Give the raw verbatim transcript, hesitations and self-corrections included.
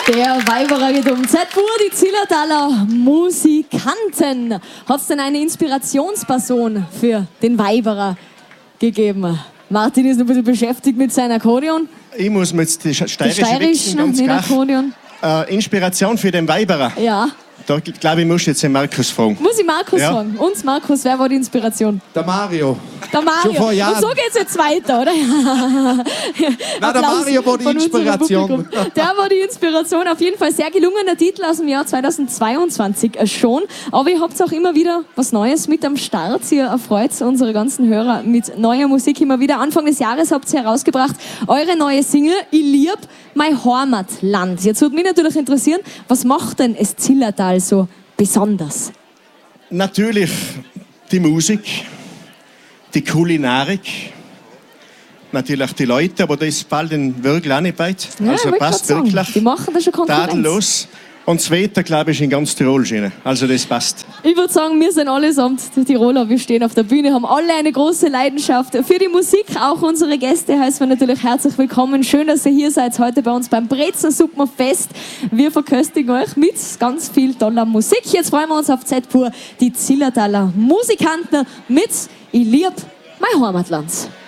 Der Weiberer geht um. Z-Pur, die Zillertaler Musikanten. Hat es denn eine Inspirationsperson für den Weiberer gegeben? Martin ist noch ein bisschen beschäftigt mit seinem Akkordeon. Ich muss mir jetzt die steirische Steirisch, ganz mit klar. Akkordeon. Äh, Inspiration für den Weiberer. Ja. Da glaube ich, muss ich jetzt den Markus fragen. Muss ich Markus Ja. fragen? Uns, Markus, wer war die Inspiration? Der Mario. Der Mario. Schon vor Jahren. Und so geht's jetzt weiter, oder? Nein, der Applaus Mario war die von unserem Inspiration. Publikum. Der war die Inspiration. Auf jeden Fall sehr gelungener Titel aus dem Jahr zweitausendzweiundzwanzig schon. Aber ihr habt auch immer wieder was Neues mit am Start. Ihr erfreut unsere ganzen Hörer mit neuer Musik immer wieder. Anfang des Jahres habt ihr herausgebracht eure neue Single «Ich lieb mein Heimatland». Jetzt würde mich natürlich interessieren, was macht denn das Zillertal so besonders? Natürlich die Musik, die Kulinarik, natürlich die Leute, aber das fällt den wirklich auch nicht weit. Ja, Also ich passt wollte gerade sagen, wirklich. die machen da schon Konkurrenz. Tadellos. Und das Wetter, glaube ich, ist in ganz Tirol schön. Also das passt. Ich würde sagen, wir sind allesamt die Tiroler, wir stehen auf der Bühne, haben alle eine große Leidenschaft für die Musik. Auch unsere Gäste heißen wir natürlich herzlich willkommen. Schön, dass ihr hier seid heute bei uns beim Brezensuppenfest. Wir verköstigen euch mit ganz viel toller Musik. Jetzt freuen wir uns auf Z-Pur, die Zillertaler Musikanten mit «Ich lieb mein Heimatland».